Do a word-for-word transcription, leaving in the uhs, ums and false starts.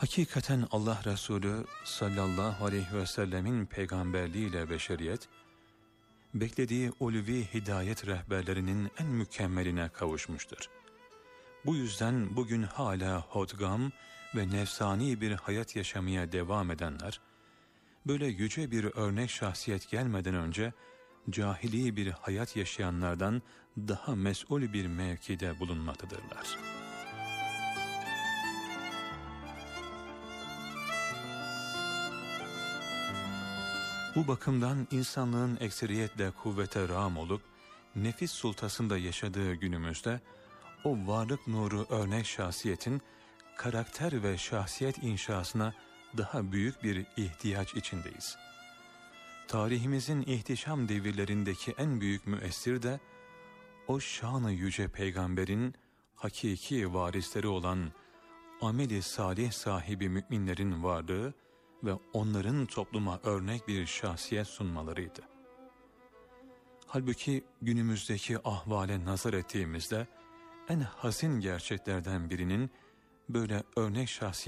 Hakikaten Allah Resulü sallallahu aleyhi ve sellemin peygamberliğiyle beşeriyet, beklediği ulvi hidayet rehberlerinin en mükemmeline kavuşmuştur. Bu yüzden bugün hala hodgam ve nefsani bir hayat yaşamaya devam edenler, böyle yüce bir örnek şahsiyet gelmeden önce cahili bir hayat yaşayanlardan daha mesul bir mevkide bulunmaktadırlar. Bu bakımdan insanlığın ekseriyetle kuvvete rağm olup nefis sultasında yaşadığı günümüzde o varlık nuru örnek şahsiyetin karakter ve şahsiyet inşasına daha büyük bir ihtiyaç içindeyiz. Tarihimizin ihtişam devirlerindeki en büyük müessir de o şan-ı yüce peygamberin hakiki varisleri olan ameli salih sahibi müminlerin varlığı ve onların topluma örnek bir şahsiyet sunmalarıydı. Halbuki günümüzdeki ahvale nazar ettiğimizde en hazin gerçeklerden birinin böyle örnek şahsiyet